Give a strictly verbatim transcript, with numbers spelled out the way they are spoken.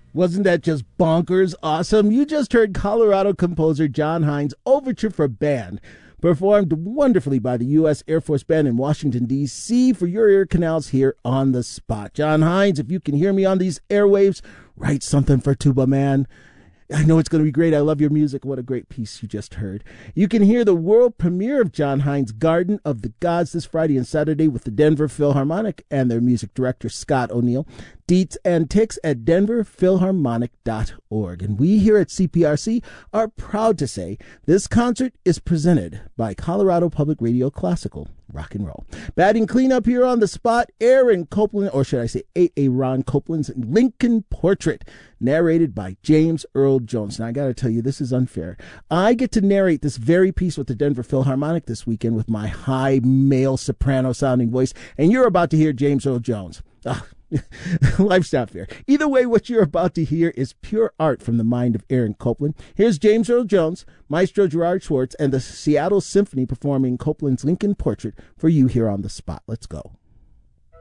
Wasn't that just bonkers awesome? You just heard Colorado composer John Hines' Overture for Band, performed wonderfully by the U S Air Force Band in Washington, D C for your ear canals here on the spot. John Hines, if you can hear me on these airwaves, write something for Tuba Man. I know it's going to be great. I love your music. What a great piece you just heard. You can hear the world premiere of John Hines' Garden of the Gods this Friday and Saturday with the Denver Philharmonic and their music director, Scott O'Neill. Deets and ticks at denver philharmonic dot org. And we here at C P R C are proud to say this concert is presented by Colorado Public Radio Classical Rock and Roll. Batting cleanup here on the spot, Aaron Copland, or should I say A A. Ron Copland's Lincoln Portrait, narrated by James Earl Jones. Now, I got to tell you, this is unfair. I get to narrate this very piece with the Denver Philharmonic this weekend with my high male soprano-sounding voice, and you're about to hear James Earl Jones. Ugh. Life's not fair. Either way, what you're about to hear is pure art from the mind of Aaron Copland. Here's James Earl Jones, Maestro Gerard Schwartz, and the Seattle Symphony performing Copland's Lincoln Portrait for you here on the spot. Let's go.